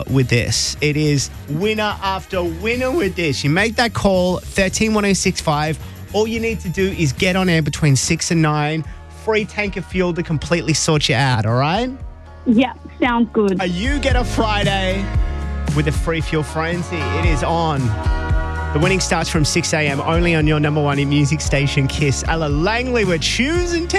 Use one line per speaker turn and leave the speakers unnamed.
with this. It is winner after winner with this. You make that call, 131065. All you need to do is get on air between 6 and 9. Free tank of fuel to completely sort you out, all right?
Yeah, sounds good.
You get a Friday with a free fuel frenzy. It is on. The winning starts from 6 a.m. only on your number one music station, Kiss. Ella Langley, we're choosing